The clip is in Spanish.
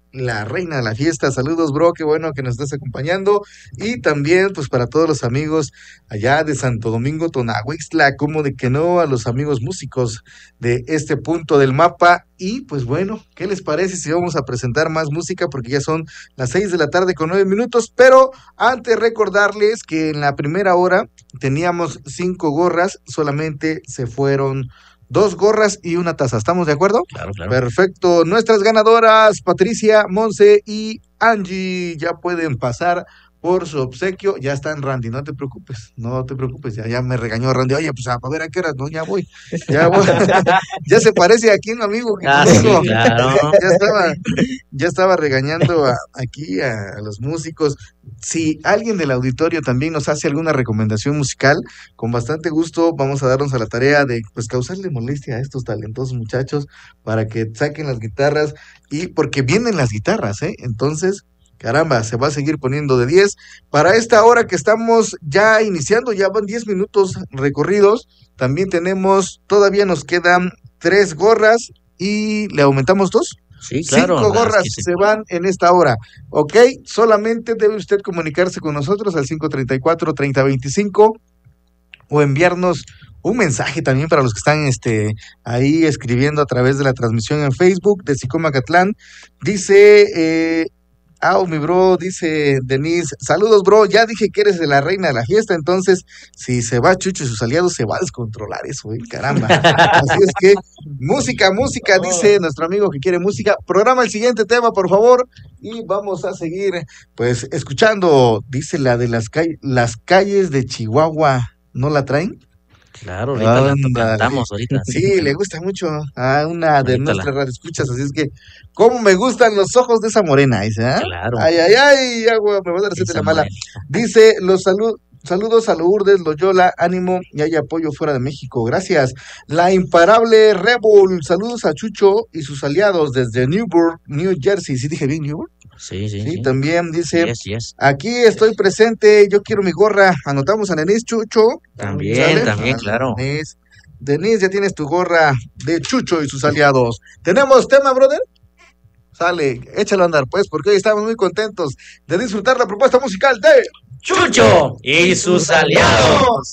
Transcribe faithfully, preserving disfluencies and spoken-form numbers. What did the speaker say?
la reina de la fiesta. Saludos, bro, qué bueno que nos estás acompañando. Y también, pues, para todos los amigos allá de Santo Domingo, Tonahuixtla, como de que no, a los amigos músicos de este punto del mapa. Y, pues, bueno, ¿qué les parece si vamos a presentar más música? Porque ya son las seis de la tarde con nueve minutos, pero antes recordarles que en la primera hora teníamos cinco gorras, solamente se fueron dos gorras y una taza. ¿Estamos de acuerdo? Claro, claro. Perfecto. Nuestras ganadoras, Patricia, Monse y Angie, ya pueden pasar por su obsequio. Ya están, Randy, no te preocupes, no te preocupes. Ya, ya me regañó Randy. Oye, pues a ver a qué horas, no, ya voy, ya voy. Ya se parece aquí un amigo que Ah, conozco. sí, claro. Ya estaba, ya estaba regañando a- aquí a, a los músicos. Si alguien del auditorio también nos hace alguna recomendación musical, con bastante gusto vamos a darnos a la tarea de pues causarle molestia a estos talentosos muchachos para que saquen las guitarras y porque vienen las guitarras, ¿eh? Entonces, caramba, se va a seguir poniendo de diez. Para esta hora que estamos ya iniciando, ya van diez minutos recorridos, también tenemos, todavía nos quedan tres gorras y le aumentamos dos. Sí, claro. Cinco las gorras que se se puedan. van en esta hora, ¿ok? Solamente debe usted comunicarse con nosotros al cinco treinta y cuatro, treinta veinticinco o enviarnos un mensaje también para los que están este, ahí escribiendo a través de la transmisión en Facebook de Sicomacatlán. Dice, eh, ah, mi bro, dice Denise, saludos, bro, ya dije que eres de la reina de la fiesta, entonces si se va Chucho y sus aliados se va a descontrolar eso, ¿eh? Caramba. Así es que, música, música, dice nuestro amigo que quiere música. Programa el siguiente tema, por favor, y vamos a seguir, pues, escuchando, dice la de las, calles las calles de Chihuahua, ¿no la traen? Claro, ahorita la Ándale. cantamos ahorita. Sí, le gusta mucho a una de Ahorita la- nuestras radioescuchas, así es que, ¿cómo me gustan los ojos de esa morena? Dice, ¿ah? Claro. Ay, ay, ay, agua, me va a dar sed de Esa la mala. morena. Dice, los salu- saludos a Lourdes, Loyola, ánimo y hay apoyo fuera de México. Gracias. La imparable Rebel, saludos a Chucho y sus aliados desde Newburgh, New Jersey. ¿Sí dije bien, Newburgh? Sí, sí, Sí, sí. también dice, Yes, yes. aquí estoy presente, yo quiero mi gorra. Anotamos a Denise, Chucho. También, ¿Sale? también, Ah, claro. Denise. Denise, ya tienes tu gorra de Chucho y sus aliados. ¿Tenemos tema, brother? Sale, échalo a andar, pues, porque hoy estamos muy contentos de disfrutar la propuesta musical de Chucho y sus aliados.